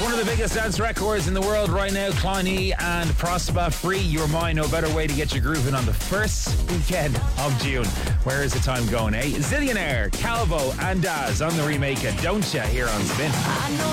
One of the biggest dance records in the world right now, Klein and Prosper, Free Your Mind. No better way to get you grooving on the first weekend of June. Where is the time going, eh? Zillionaire, Calvo and Daz on the remake of Don't Ya here on Spin. I know